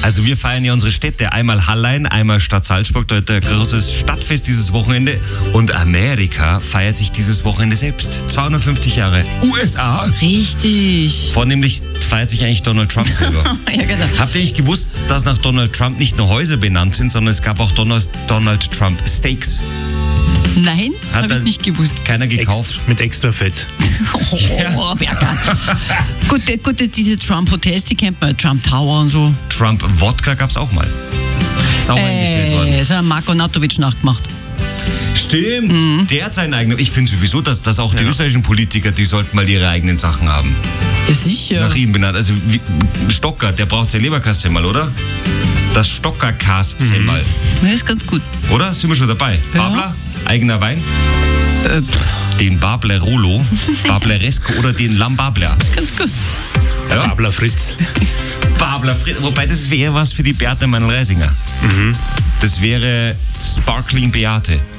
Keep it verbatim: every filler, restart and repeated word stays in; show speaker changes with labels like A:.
A: Also wir feiern ja unsere Städte. Einmal Hallein, einmal Stadt Salzburg. Dort ein großes Stadtfest dieses Wochenende. Und Amerika feiert sich dieses Wochenende selbst. zweihundertfünfzig Jahre U S A.
B: Richtig.
A: Vornehmlich feiert sich eigentlich Donald Trump selber.
B: Ja, genau.
A: Habt ihr nicht gewusst, dass nach Donald Trump nicht nur Häuser benannt sind, sondern es gab auch Donald, Donald Trump Steaks?
B: Nein,
A: Hat
B: habe ich nicht gewusst.
A: Keiner gekauft.
C: Ex- mit extra Fett.
B: Oh,
A: Ja.
B: Berger. gut, gut, diese Trump-Hotels, die kennt man, Trump Tower und so.
A: Trump Wodka gab es auch mal. Ist auch eingestellt worden.
B: Äh, so hat Marko Natovic nachgemacht.
A: Stimmt,
B: Mhm.
A: der hat seinen eigenen. Ich finde sowieso, dass, dass auch die
C: Ja.
A: österreichischen Politiker, die sollten mal ihre eigenen Sachen haben.
B: Ja, sicher.
A: Nach ihm benannt. Also wie, Stocker, der braucht sein Leberkassemmel, oder? Das Stocker-Kass-Semmel.
B: Ja, ist ganz gut.
A: Oder? Sind wir schon dabei?
B: Ja.
A: Babler? Eigener Wein?
B: Äh, pff,
A: Den Babler Rolo, Bableresco oder den Lambabler?
B: ist ganz gut.
A: Ja?
C: Babler Fritz.
A: Babler Fritz. Wobei, das wäre was für die Beate Meinl-Reisinger. Das wäre Sparkling Beate.